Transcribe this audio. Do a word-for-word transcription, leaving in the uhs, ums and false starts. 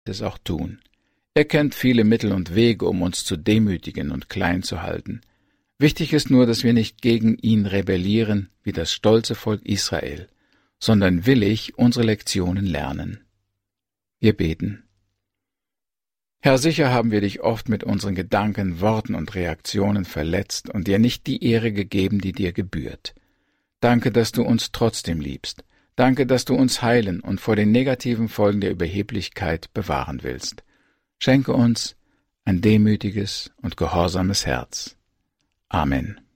es auch tun. Er kennt viele Mittel und Wege, um uns zu demütigen und klein zu halten. Wichtig ist nur, dass wir nicht gegen ihn rebellieren, wie das stolze Volk Israel, sondern willig unsere Lektionen lernen. Wir beten. Herr, sicher haben wir dich oft mit unseren Gedanken, Worten und Reaktionen verletzt und dir nicht die Ehre gegeben, die dir gebührt. Danke, dass du uns trotzdem liebst. Danke, dass du uns heilen und vor den negativen Folgen der Überheblichkeit bewahren willst. Schenke uns ein demütiges und gehorsames Herz. Amen.